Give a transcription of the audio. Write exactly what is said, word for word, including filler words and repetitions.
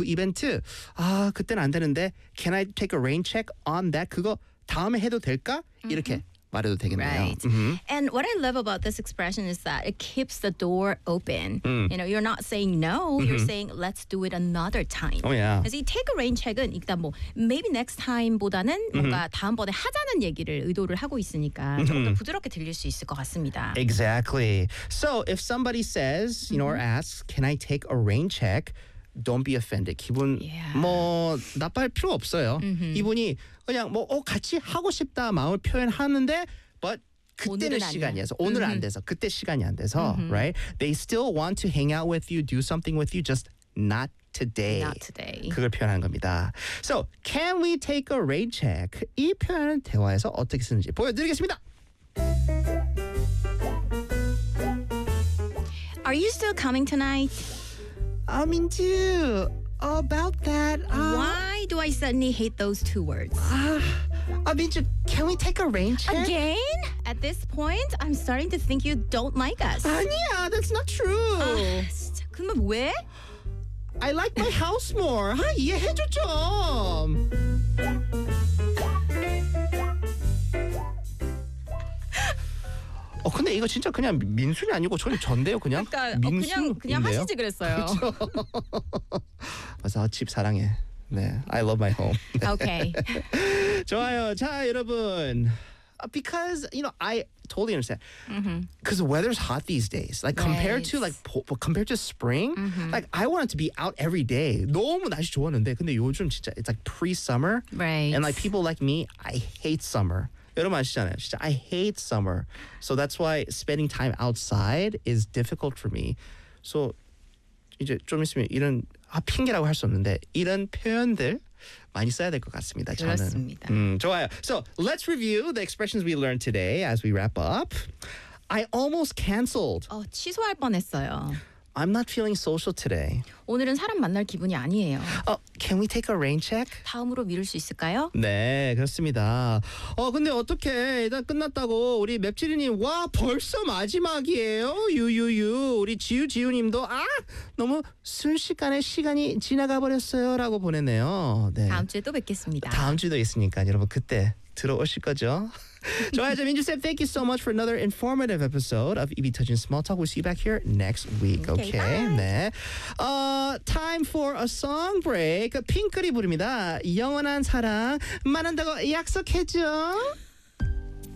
그 이벤트 아 그때는 안 되는데 Can I take a rain check on that? 그거 다음에 해도 될까? 이렇게 mm-hmm. 말해도 되겠네요. Right. Mm-hmm. And what I love about this expression is that it keeps the door open. Mm. You know, you're not saying no, Mm-hmm. you're saying let's do it another time. Oh yeah. 그래서 이 take a rain check은 일단 뭐 maybe next time보다는 뭔가 다음번에 하자는 얘기를 의도를 하고 있으니까 조금 더 부드럽게 들릴 수 있을 것 같습니다. Exactly. So if somebody says, you know, or asks, can I take a rain check? Don't be offended. 기분 Yeah. 뭐 나빠할 필요 없어요. Mm-hmm. 이분이 그냥 뭐 어, 같이 하고 싶다 마음을 표현하는데 but 그때는 오늘은 시간이어서 아니야. 오늘 Mm-hmm. 안 돼서 그때 시간이 안 돼서 Mm-hmm. right? They still want to hang out with you, do something with you, just not today. Not today. 그걸 표현하는 겁니다. So, can we take a rain check? 이 표현은 대화에서 어떻게 쓰는지 보여드리겠습니다. Are you still coming tonight? I mean, too. About that. Uh, Why do I suddenly hate those two words? Uh, I mean, just, can we take a rain check? Again? At this point, I'm starting to think you don't like us. 아니야, that's not true. 아, 진짜. 그러면 왜? I like my house more. 아, 이해해줘 좀. 어 근데 이거 진짜 그냥 민순이 아니고 저는 전데요 그냥. 그러니까 민수 어, 그냥 그냥 인데요? 하시지 그랬어요. 맞아 집 사랑해. 네, I love my home. Okay. 좋아요. 자 여러분, because you know I totally understand. Because the weather's hot these days. Like compared to like po- compared to spring, like I wanted to be out every day. 너무 날씨 좋았는데 근데 요즘 진짜 it's like pre-summer. Right. And like people like me, I hate summer. 여러분 아시잖아요. 진짜 I hate summer. So that's why spending time outside is difficult for me. So 이제 좀 있으면 이런 아, 핑계라고 할 수 없는데 이런 표현들 많이 써야 될 것 같습니다. 저는. 그렇습니다. 음, 좋아요. So let's review the expressions we learned today as we wrap up. I almost canceled. 어, 취소할 뻔했어요. I'm not feeling social today. 오늘은 사람 만날 기분이 아니에요. 어, can we take a rain check? 다음으로 미룰 수 있을까요? 네, 그렇습니다. 어, 근데 어떻게 일단 끝났다고 우리 맵찔이님 와 벌써 마지막이에요. 유유유 우리 지우지우님도 아 너무 순식간에 시간이 지나가 버렸어요라고 보냈네요. 네. 다음 주에 또 뵙겠습니다. 다음 주도 있으니까 여러분 그때 들어오실 거죠? 좋아요. 자, 민주 쌤, thank you so much for another informative episode of 입이 터진 Small Talk. We'll see you back here next week. Okay, Okay. bye. 네. Uh, time for a song break. 핑클이 부릅니다. 영원한 사랑 만난다고 약속해줘.